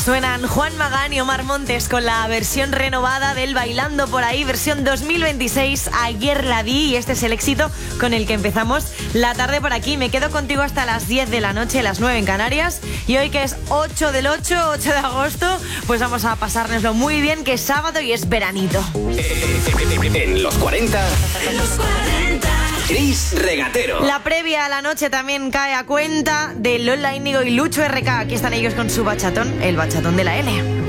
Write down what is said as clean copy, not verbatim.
Suenan Juan Magán y Omar Montes con la versión renovada del Bailando por ahí, versión 2026. Ayer la vi y este es el éxito con el que empezamos la tarde por aquí. Me quedo contigo hasta las 10 de la noche, las 9 en Canarias. Y hoy que es 8 de agosto, pues vamos a pasárnoslo muy bien, que es sábado y es veranito. En los 40. Chris Regatero. La previa a la noche también cae a cuenta de Lola Índigo y Lucho RK. Aquí están ellos con su bachatón, el bachatón de la L.